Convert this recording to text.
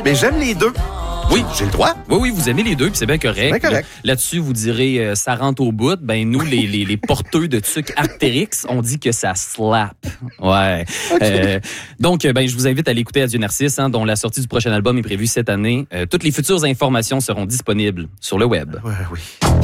Mais j'aime les deux. Oui. J'ai le droit. Oui, vous aimez les deux, puis c'est bien correct. Bien correct. Là-dessus, vous direz, ça rentre au bout. Ben, nous, les porteurs de trucs Arc'teryx, on dit que ça slap. Ouais. Okay. Donc, je vous invite à l'écouter Adieu Narcisse, dont la sortie du prochain album est prévue cette année. Toutes les futures informations seront disponibles sur le web. Ouais, oui.